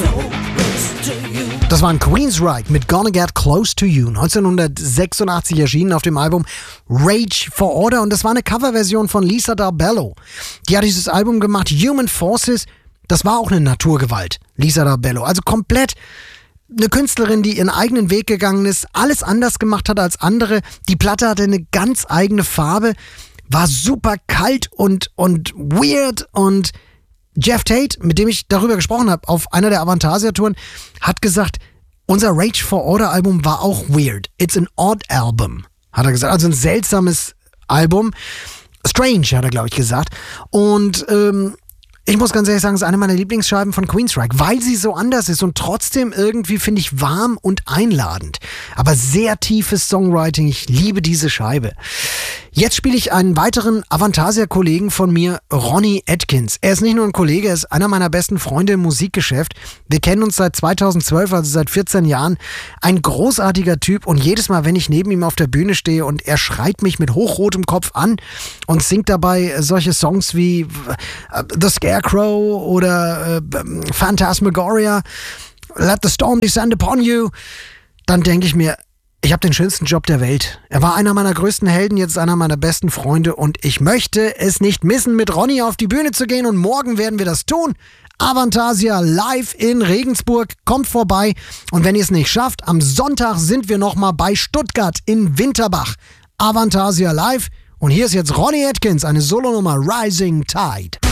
Das war ein Queensryche mit Gonna Get Close to You, 1986 erschienen auf dem Album Rage for Order, und das war eine Coverversion von Lisa Darbello. Die hat dieses Album gemacht, Human Forces, das war auch eine Naturgewalt, Lisa Darbello, also komplett eine Künstlerin, die ihren eigenen Weg gegangen ist, alles anders gemacht hat als andere. Die Platte hatte eine ganz eigene Farbe, war super kalt und weird, und Jeff Tate, mit dem ich darüber gesprochen habe, auf einer der Avantasia-Touren, hat gesagt, unser Rage for Order Album war auch weird. It's an odd album, hat er gesagt. Also ein seltsames Album. Strange, hat er, glaube ich, gesagt. Und ich muss ganz ehrlich sagen, es ist eine meiner Lieblingsscheiben von Queensryche, weil sie so anders ist und trotzdem irgendwie, finde ich, warm und einladend. Aber sehr tiefes Songwriting. Ich liebe diese Scheibe. Jetzt spiele ich einen weiteren Avantasia-Kollegen von mir, Ronnie Atkins. Er ist nicht nur ein Kollege, er ist einer meiner besten Freunde im Musikgeschäft. Wir kennen uns seit 2012, also seit 14 Jahren. Ein großartiger Typ, und jedes Mal, wenn ich neben ihm auf der Bühne stehe und er schreit mich mit hochrotem Kopf an und singt dabei solche Songs wie The Scarecrow oder Phantasmagoria, Let the Storm Descend Upon You, dann denke ich mir, ich habe den schönsten Job der Welt. Er war einer meiner größten Helden, jetzt einer meiner besten Freunde, und ich möchte es nicht missen, mit Ronnie auf die Bühne zu gehen, und morgen werden wir das tun. Avantasia live in Regensburg, kommt vorbei, und wenn ihr es nicht schafft, am Sonntag sind wir nochmal bei Stuttgart in Winterbach. Avantasia live, und hier ist jetzt Ronnie Atkins, eine Solonummer, Rising Tide.